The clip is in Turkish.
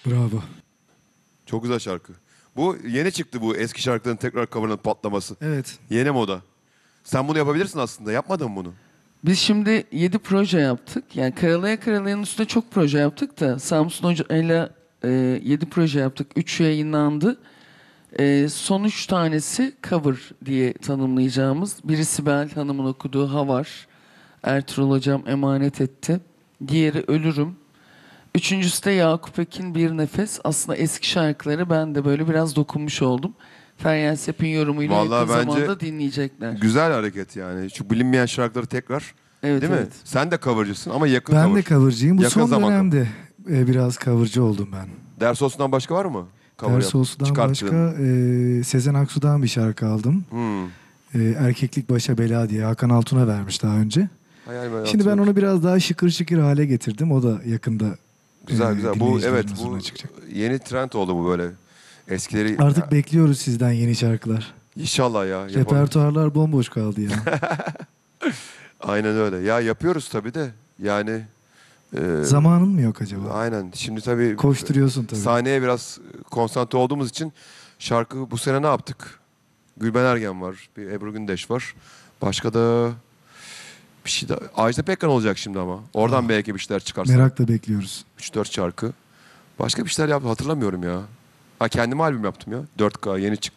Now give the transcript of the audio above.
Bravo. Çok güzel şarkı. Bu yeni çıktı, bu eski şarkıların tekrar coverlanıp patlaması. Evet. Yeni moda. Sen bunu yapabilirsin aslında. Yapmadın mı bunu? Biz şimdi 7 proje yaptık. Yani Karalaya Karalaya'nın üstünde çok proje yaptık da Samsun Hoca ile 7 proje yaptık. 3 yayınlandı. Son 3 tanesi cover diye tanımlayacağımız. Biri Sibel Hanım'ın okuduğu Havar. Ertuğrul Hocam emanet etti. Diğeri Ölürüm. Üçüncüsü de Yakup Ekin Bir Nefes. Aslında eski şarkıları ben de böyle biraz dokunmuş oldum. Feryal Sep'in yorumuyla Vallahi yakın bence zamanda dinleyecekler. Güzel hareket yani. Şu bilinmeyen şarkıları tekrar. Evet, Değil mi? evet. Sen de covercısın ama yakın Ben cover. de cover'cıyım. Bu Yakın son zaman dönemde biraz cover'cı oldum ben. Ders olsundan başka var mı? Cover Ders yap- Olsu'dan çıkarttığın. başka Sezen Aksu'dan bir şarkı aldım. Erkeklik Başa Bela diye Hakan Altun'a vermiş daha önce. Hayal meyal Şimdi ben hatırlıyorum. onu biraz daha şıkır şıkır hale getirdim. O da yakında Güzel güzel. Bu dinleyicilerin evet, huzuruna bu çıkacak. yeni trend oldu bu böyle. Eskileri Artık bekliyoruz sizden yeni şarkılar. İnşallah ya. yapalım. Repertuarlar bomboş kaldı ya. Aynen öyle. Ya yapıyoruz tabii de. Yani Zamanın mı yok acaba? aynen. Şimdi tabii Koşturuyorsun tabii. sahneye biraz konsantre olduğumuz için şarkı bu sene ne yaptık? Gülben Ergen var, bir Ebru Gündeş var. Başka da bir şey daha. Ajda Pekkan olacak şimdi ama. Oradan belki bir şeyler çıkarsa. Merakla bekliyoruz. 3-4 şarkı. Başka bir şeyler yaptım, hatırlamıyorum ya. Ha, kendime albüm yaptım ya. 4K yeni çıktı.